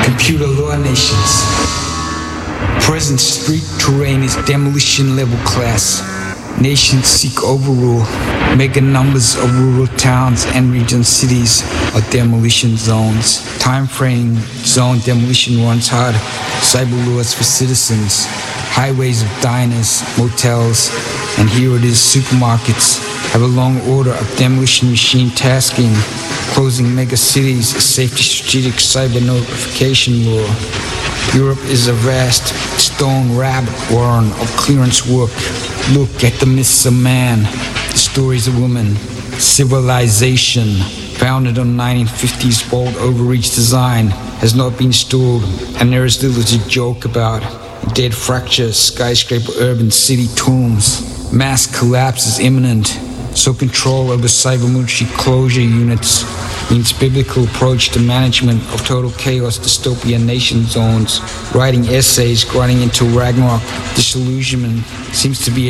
Computer law nations. Present street terrain is demolition level class. Nations seek overrule. Mega numbers of rural towns and region cities are demolition zones. Time frame zone demolition runs hard. Cyber laws for citizens. Highways of diners, motels, and here it is supermarkets have a long order of demolition machine tasking. Closing mega cities, a safety strategic cyber notification law. Europe is a vast stone rabbit warren of clearance work. Look at the myths of man, the stories of women. Civilization, founded on 1950s bold overreach design, has not been stored, and there is little to joke about. Dead fracture, skyscraper urban city tombs. Mass collapse is imminent, so control over cybermilitary closure units means biblical approach to management of total chaos dystopian nation zones. Writing essays grinding into Ragnarok disillusionment seems to be